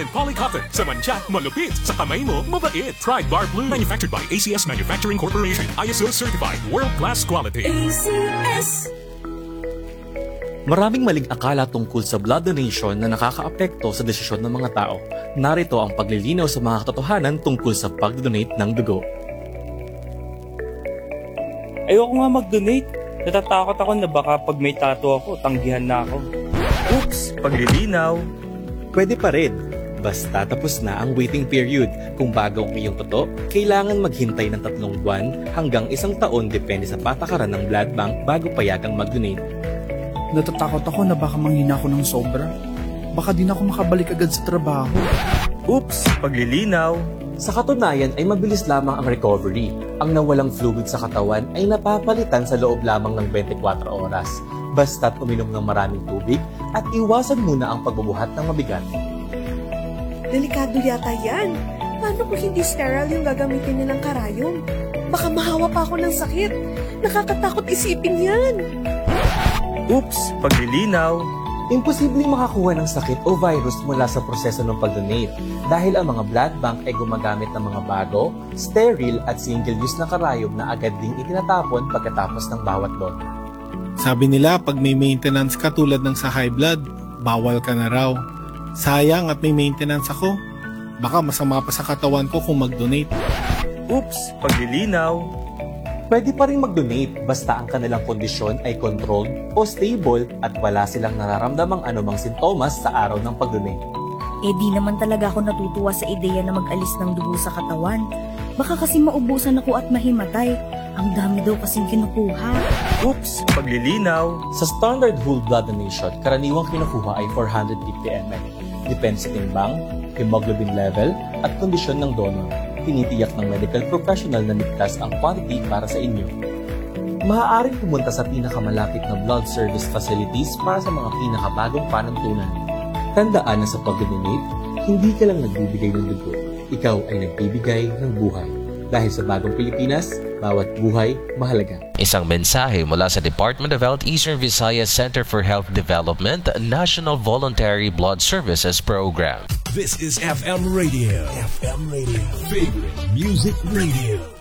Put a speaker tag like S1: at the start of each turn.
S1: Polycotton. Sa mancha, malupit. Sa kamay mo, mabait. Pride Bar Blue. Manufactured by ACS Manufacturing Corporation. ISO certified. World-class quality.
S2: ACS.
S3: Maraming maling akala tungkol sa blood donation na nakakaapekto sa desisyon ng mga tao. Narito ang paglilinaw sa mga katotohanan tungkol sa pag-donate ng dugo.
S4: Ayoko nga mag-donate. Natatakot ako na baka pag may tattoo ako, tanggihan na ako. Oops! Paglilinaw.
S3: Pwede pa rin. Basta tapos na ang waiting period. Kung bago ang iyong toto, kailangan maghintay ng 3 buwan hanggang 1 taon depende sa patakaran ng blood bank bago payagang mag-donate.
S5: Natatakot ako na baka manghina ako ng sobra. Baka din ako makabalik agad sa trabaho.
S4: Oops! Paglilinaw.
S3: Sa katunayan ay mabilis lamang ang recovery. Ang nawalang fluid sa katawan ay napapalitan sa loob lamang ng 24 oras. Basta't uminom ng maraming tubig at iwasan muna ang pagbubuhat ng mabigat.
S2: Delikado yata yan. Paano kung hindi sterile yung gagamitin nilang karayom? Baka mahawa pa ako ng sakit. Nakakatakot isipin yan.
S4: Oops! Paglilinaw.
S3: Imposibleng makakuha ng sakit o virus mula sa proseso ng pag-donate dahil ang mga blood bank ay gumagamit ng mga bago, sterile at single-use na karayom na agad ding itinatapon pagkatapos ng bawat lot.
S5: Sabi nila pag may maintenance ka tulad ng sa high blood, bawal ka na raw. Sayang at may maintenance ako. Baka masama pa sa katawan ko kung mag-donate.
S4: Oops! Paglilinaw.
S3: Pwede pa rin mag-donate basta ang kanilang kondisyon ay controlled o stable at wala silang nararamdamang anumang sintomas sa araw ng pag-donate.
S6: Eh di naman talaga ako natutuwa sa ideya na mag-alis ng dugo sa katawan. Baka kasi maubusan ako at mahimatay. Ang dami daw kasing kinukuha.
S4: Oops! Paglilinaw.
S3: Sa standard whole blood donation, karaniwang kinukuha ay 450 ml. Depende sa timbang, hemoglobin level at kondisyon ng donor. Tinitiyak ng medical professional na ligtas ang quantity para sa inyo. Maaaring pumunta sa pinakamalapit na blood service facilities para sa mga pinakabagong panuntunan. Tandaan na sa pag-donate, hindi ka lang nagbibigay ng dugo. Ikaw ay nagbibigay ng buhay. Dahil sa bagong Pilipinas, bawat buhay mahalaga.
S7: Isang mensahe mula sa Department of Health Eastern Visayas Center for Health Development National Voluntary Blood Services Program.
S1: This is FM Radio. FM Radio. Favorite music radio.